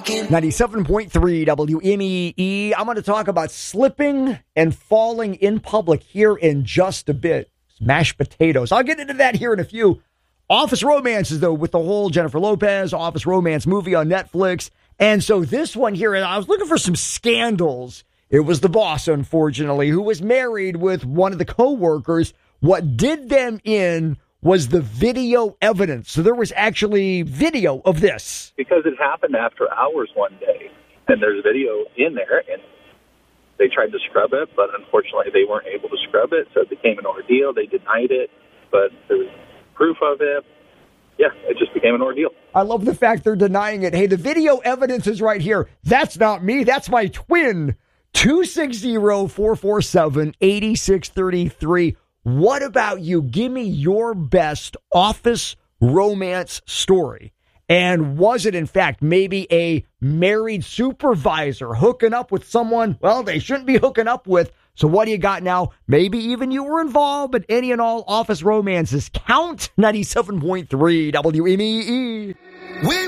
97.3 WMEE. I'm going to talk about slipping and falling in public here in just a bit. Mashed potatoes. I'll get into that here in a few. Office romances, though, with the whole Jennifer Lopez Office romance movie on Netflix. And so this one here, I was looking for some scandals. It was the boss, unfortunately, who was married with one of the co-workers. What did them in was the video evidence. So there was actually video of this. Because it happened after hours one day, and there's video in there, and they tried to scrub it, but unfortunately they weren't able to scrub it, so it became an ordeal. They denied it, but there was proof of it. Yeah, it just became an ordeal. I love the fact they're denying it. Hey, the video evidence is right here. That's not me. That's my twin. 260-447-8633. What about you? Give me your best office romance story. And was it, in fact, maybe a married supervisor hooking up with someone, well, they shouldn't be hooking up with? So what do you got now? Maybe even you were involved, but any and all office romances count. 97.3 WMEE.